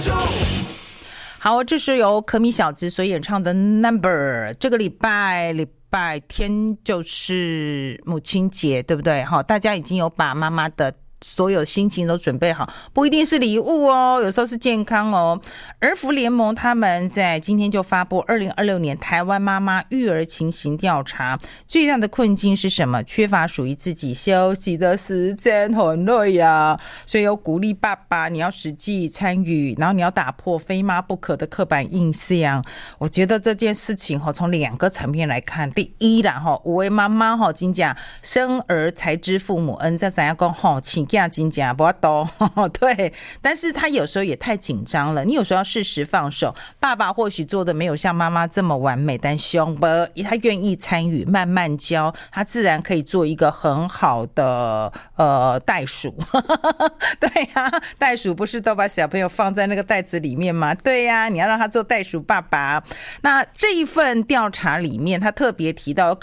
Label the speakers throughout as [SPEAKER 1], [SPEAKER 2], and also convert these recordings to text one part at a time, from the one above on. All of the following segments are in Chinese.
[SPEAKER 1] 好，这是由可米小子所演唱的 Number。 这个礼拜天就是母亲节，对不对？大家已经有把妈妈的所有心情都准备好，不一定是礼物哦，有时候是健康哦。儿福联盟他们在今天就发布2026年台湾妈妈育儿情形调查，最大的困境是什么？缺乏属于自己休息的时间，很累呀。所以有鼓励爸爸你要实际参与，然后你要打破非妈不可的刻板印象。我觉得这件事情从2个层面来看，第一啦，有的妈妈真的生儿才知父母恩，这怎样说请对，但是他有时候也太紧张了，你有时候要适时放手。爸爸或许做的没有像妈妈这么完美，但凶吧，他愿意参与，慢慢教，他自然可以做一个很好的袋鼠。对呀，袋鼠不是都把小朋友放在那个袋子里面吗？对呀，你要让他做袋鼠爸爸。那这一份调查里面，他特别提到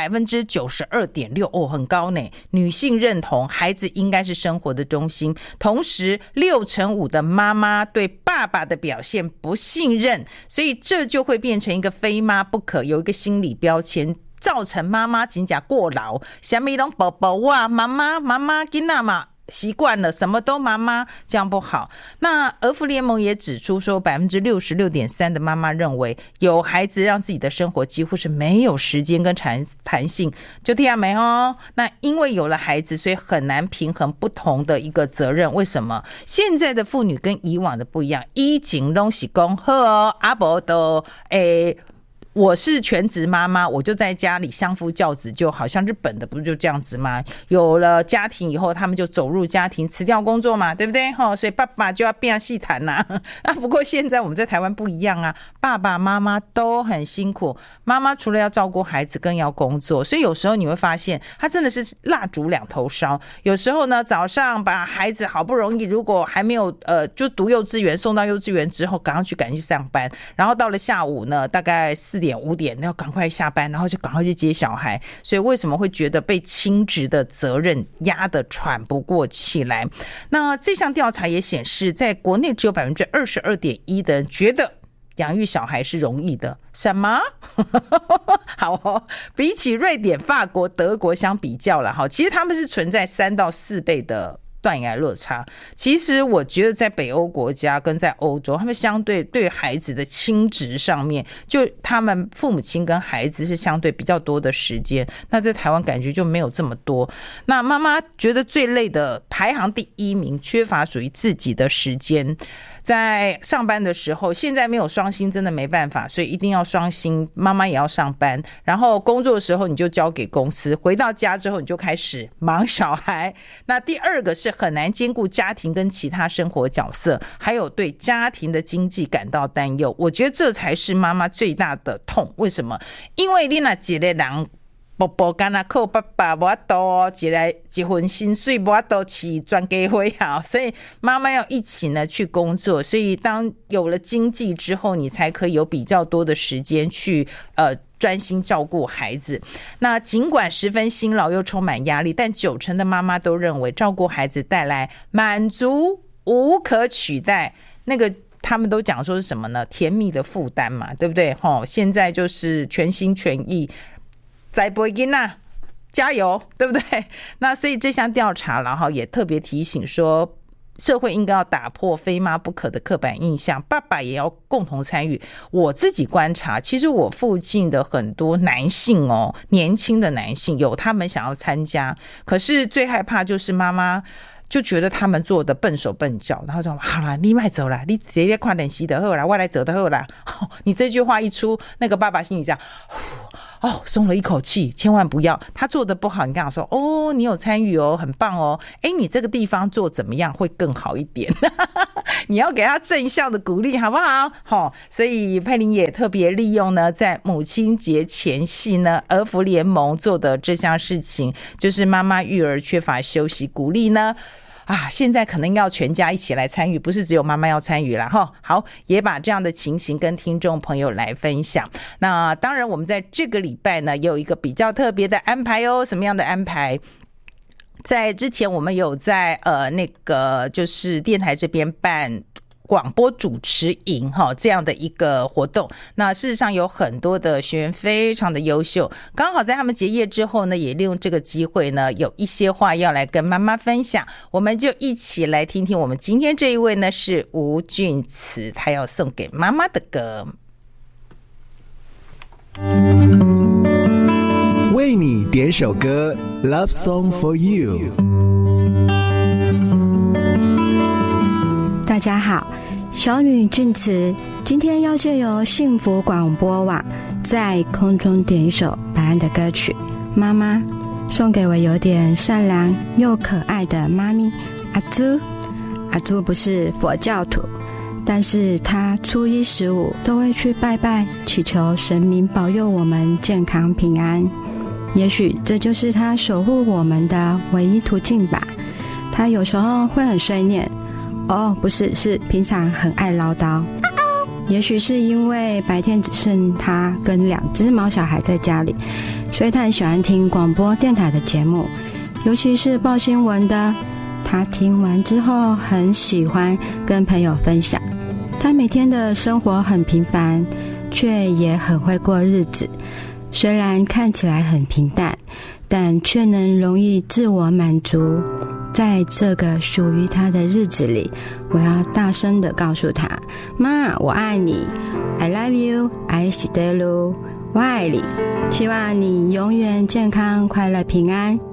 [SPEAKER 1] 92.6%，很高呢。女性认同孩子应该是生活的中心，同时65%的妈妈对爸爸的表现不信任，所以这就会变成一个非妈不可，有一个心理标签，造成妈妈真的过劳，什么都宝宝哇，妈妈囡仔嘛习惯了什么都妈妈，这样不好。那儿福联盟也指出说 66.3% 的妈妈认为有孩子让自己的生活几乎是没有时间跟弹性，就这样没哦。那因为有了孩子，所以很难平衡不同的一个责任。为什么现在的妇女跟以往的不一样？以前都是说好哦，阿伯都我是全职妈妈，我就在家里相夫教子，就好像日本的不是就这样子吗？有了家庭以后，他们就走入家庭，辞掉工作嘛，对不对？所以爸爸就要变细谈啦。不过现在我们在台湾不一样啊，爸爸妈妈都很辛苦，妈妈除了要照顾孩子，更要工作，所以有时候你会发现，他真的是蜡烛两头烧。有时候呢，早上把孩子好不容易，如果还没有就读幼稚园，送到幼稚园之后，赶去上班，然后到了下午呢，大概4点5点要赶快下班，然后就赶快去接小孩。所以为什么会觉得被亲职的责任压得喘不过气来？那这项调查也显示，在国内只有 22.1% 的人觉得养育小孩是容易的。什么？好哦，比起瑞典、法国、德国相比较了，其实他们是存在3到4倍的断崖落差。其实我觉得在北欧国家跟在欧洲，他们相对对孩子的亲职上面，就他们父母亲跟孩子是相对比较多的时间，那在台湾感觉就没有这么多。那妈妈觉得最累的排行第1名，缺乏属于自己的时间。在上班的时候，现在没有双薪真的没办法，所以一定要双薪，妈妈也要上班，然后工作的时候你就交给公司，回到家之后你就开始忙小孩。那第2个是很难兼顾家庭跟其他生活角色，还有对家庭的经济感到担忧。我觉得这才是妈妈最大的痛。为什么？因为你那一个人宝宝干那靠爸爸没多一份薪水没多去赚家伙啊，所以妈妈要一起呢去工作。所以当有了经济之后，你才可以有比较多的时间去专心照顾孩子。那尽管十分辛劳又充满压力，但90%的妈妈都认为照顾孩子带来满足无可取代。那个他们都讲说是什么呢？甜蜜的负担嘛，对不对？现在就是全心全意栽培囡仔，加油，对不对？那所以这项调查然后也特别提醒说，社会应该要打破非妈不可的刻板印象，爸爸也要共同参与。我自己观察，其实我附近的很多男性年轻的男性有他们想要参加，可是最害怕就是妈妈就觉得他们做的笨手笨脚，然后说好啦，你别走啦，你直接快点洗的好啦，我来走的好啦。你这句话一出，那个爸爸心里这样松了一口气。千万不要他做的不好，你跟他说你有参与很棒你这个地方做怎么样会更好一点。你要给他正向的鼓励，好不好？所以佩玲也特别利用呢，在母亲节前夕呢，儿福联盟做的这项事情，就是妈妈育儿缺乏休息，鼓励呢现在可能要全家一起来参与，不是只有妈妈要参与啦。好，也把这样的情形跟听众朋友来分享。那当然我们在这个礼拜呢也有一个比较特别的安排什么样的安排？在之前我们有在那个就是电台这边办广播主持营这样的一个活动。那事实上有很多的学员非常的优秀，刚好在他们结业之后呢，也利用这个机会呢，有一些话要来跟妈妈分享。我们就一起来听听我们今天这一位呢是吴俊慈，他要送给妈妈的歌。
[SPEAKER 2] 为你点首歌 Love Song for You。
[SPEAKER 3] 大家好，小女俊慈今天要借由幸福广播网在空中点一首白安的歌曲《妈妈》，送给我有点善良又可爱的妈咪阿朱。阿朱不是佛教徒，但是她初一15都会去拜拜，祈求神明保佑我们健康平安。也许这就是她守护我们的唯一途径吧。她有时候会很碎念，不是，是平常很爱唠叨。也许是因为白天只剩她跟2只毛小孩在家里，所以她很喜欢听广播电台的节目，尤其是报新闻的。她听完之后很喜欢跟朋友分享。她每天的生活很平凡，却也很会过日子。虽然看起来很平淡，但却能容易自我满足。在这个属于他的日子里，我要大声地告诉他，妈，我爱你， I love you， 爱惜的路，我爱你，希望你永远健康快乐平安。